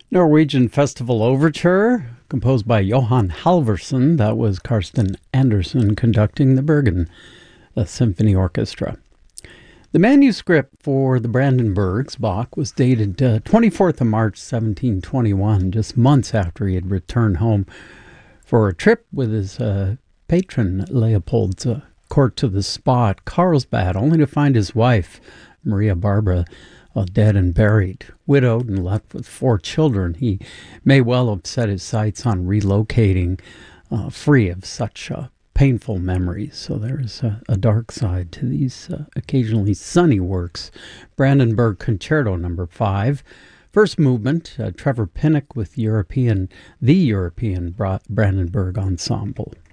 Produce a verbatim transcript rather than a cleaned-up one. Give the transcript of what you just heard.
Norwegian Festival Overture, composed by Johan Halvorsen. That was Karsten Andersen conducting the Bergen uh, Symphony Orchestra. The manuscript for the Brandenburgs, Bach, was dated uh, twenty-fourth of March, seventeen twenty-one, just months after he had returned home for a trip with his uh, patron, Leopold's uh, court to the spa at Carlsbad, only to find his wife, Maria Barbara, uh, dead and buried. Widowed and left with four children, he may well have set his sights on relocating uh, free of such uh, painful memories. So there's a, a dark side to these uh, occasionally sunny works. Brandenburg Concerto number five. First movement, uh, Trevor Pinnock with European, the European Bra- Brandenburg Ensemble.